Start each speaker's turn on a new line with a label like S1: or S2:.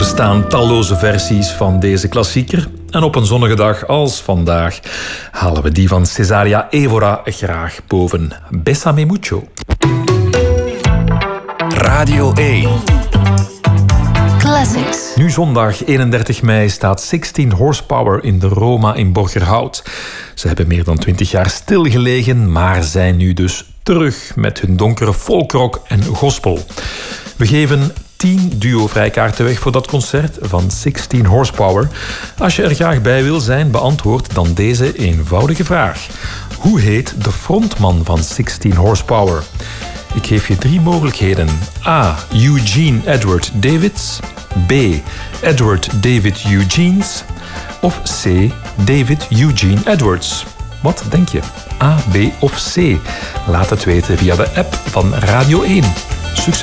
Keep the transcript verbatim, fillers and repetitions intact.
S1: bestaan talloze versies van deze klassieker. En op een zonnige dag als vandaag halen we die van Cesaria Evora graag boven. Bésame mucho.
S2: Radio één.
S3: Classics.
S1: Nu zondag eenendertig mei staat zestien Horsepower in de Roma in Borgerhout. Ze hebben meer dan twintig jaar stilgelegen, maar zijn nu dus terug met hun donkere folkrock en gospel. We geven tien duo-vrijkaarten weg voor dat concert van zestien Horsepower. Als je er graag bij wil zijn, beantwoord dan deze eenvoudige vraag. Hoe heet de frontman van zestien Horsepower? Ik geef je drie mogelijkheden. A. Eugene Edward Davids. B. Edward David Eugenes. Of C. David Eugene Edwards. Wat denk je? A, B of C? Laat het weten via de app van Radio één. Succes!